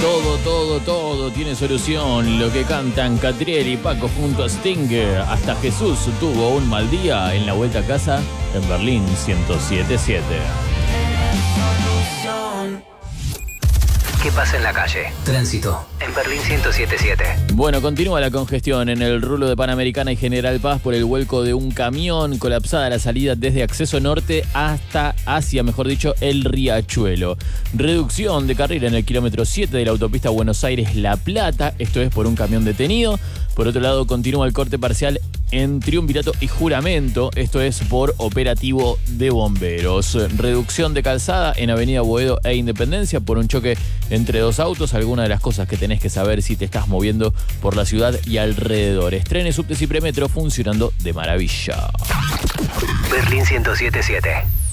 Todo tiene solución. Lo que cantan Catriel y Paco junto a Sting. Hasta Jesús tuvo un mal día en la vuelta a casa en Berlín 107.7. ¿Qué pasa en la calle? Tránsito en Berlín 107.7. Bueno, continúa la congestión en el rulo de Panamericana y General Paz por el vuelco de un camión. Colapsada la salida desde Acceso Norte hacia el Riachuelo. Reducción de carril en el kilómetro 7 de la autopista Buenos Aires-La Plata. Esto es por un camión detenido. Por otro lado, continúa el corte parcial en Triunvirato y Juramento. Esto es por operativo de bomberos. Reducción de calzada en Avenida Boedo e Independencia por un choque entre dos autos. Algunas de las cosas que tenés que saber si te estás moviendo por la ciudad y alrededores. Trenes, subtes y premetro funcionando de maravilla. Berlín 107.7.